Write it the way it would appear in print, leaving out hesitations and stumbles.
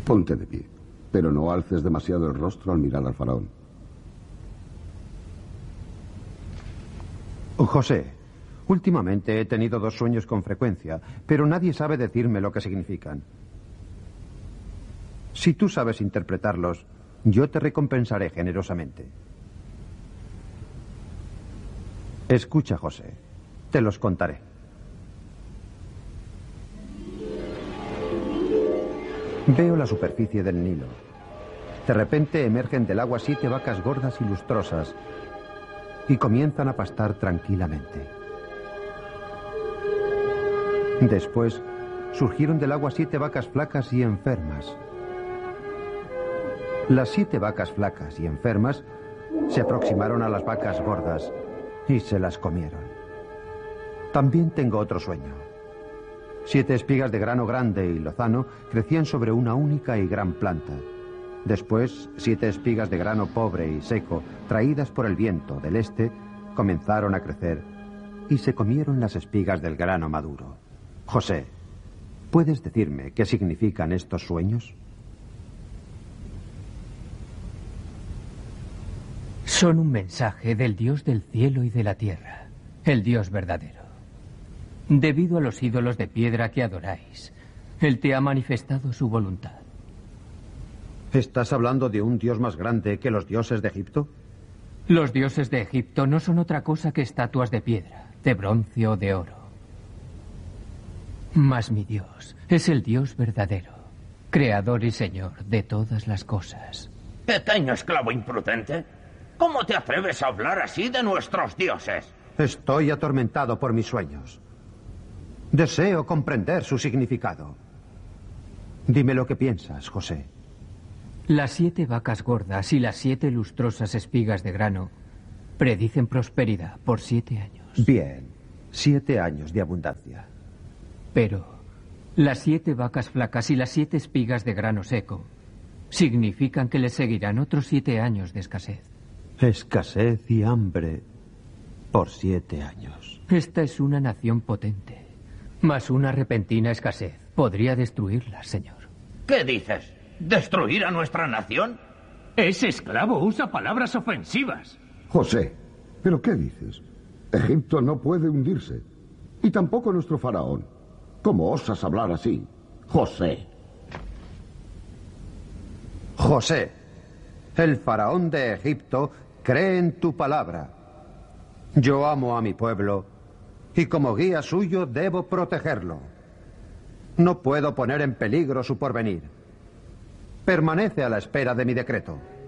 Ponte de pie, pero no alces demasiado el rostro al mirar al faraón. José, últimamente he tenido 2 sueños con frecuencia, pero nadie sabe decirme lo que significan. Si tú sabes interpretarlos, yo te recompensaré generosamente. Escucha, José, te los contaré. Veo la superficie del Nilo. De repente emergen del agua 7 vacas gordas y lustrosas y comienzan a pastar tranquilamente. Después surgieron del agua 7 vacas flacas y enfermas. Las 7 vacas flacas y enfermas se aproximaron a las vacas gordas y se las comieron. También tengo otro sueño. 7 espigas de grano grande y lozano crecían sobre una única y gran planta. Después, 7 espigas de grano pobre y seco, traídas por el viento del este, comenzaron a crecer y se comieron las espigas del grano maduro. José, ¿puedes decirme qué significan estos sueños? Son un mensaje del Dios del cielo y de la tierra, el Dios verdadero. Debido a los ídolos de piedra que adoráis, Él te ha manifestado su voluntad. ¿Estás hablando de un Dios más grande que los dioses de Egipto? Los dioses de Egipto no son otra cosa que estatuas de piedra, de bronce o de oro. Mas mi Dios es el Dios verdadero, creador y Señor de todas las cosas. Pequeño esclavo imprudente, ¿cómo te atreves a hablar así de nuestros dioses? Estoy atormentado por mis sueños. Deseo comprender su significado. Dime lo que piensas, José. Las 7 vacas gordas y las 7 lustrosas espigas de grano predicen prosperidad por 7 años. Bien, 7 años de abundancia. Pero las 7 vacas flacas y las 7 espigas de grano seco significan que les seguirán otros 7 años de escasez. Escasez y hambre por 7 años. Esta es una nación potente, mas una repentina escasez podría destruirla, señor. ¿Qué dices? ¿Destruir a nuestra nación? Ese esclavo usa palabras ofensivas. José, ¿pero qué dices? Egipto no puede hundirse. Y tampoco nuestro faraón. ¿Cómo osas hablar así, José? José, el faraón de Egipto cree en tu palabra. Yo amo a mi pueblo y como guía suyo debo protegerlo. No puedo poner en peligro su porvenir. Permanece a la espera de mi decreto.